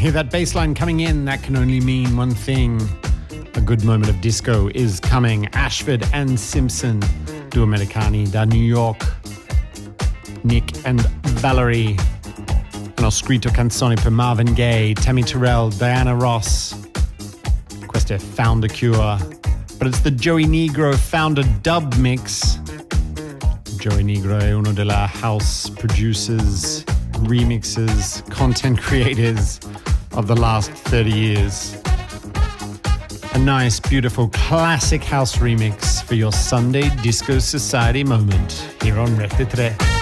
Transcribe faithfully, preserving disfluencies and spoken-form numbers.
Hear that bass line coming in? That can only mean one thing. A good moment of disco is coming. Ashford and Simpson, Due Americani da New York. Nick and Valerie. Hanno scritto canzoni per Marvin Gaye, Tammy Terrell, Diana Ross. Questo è Found a Cure. But it's the Joey Negro Founder dub mix. Joey Negro è uno della house producers, remixers, content creators of the last thirty years. A nice, beautiful, classic house remix for your Sunday Disco Society moment here on Rete tre.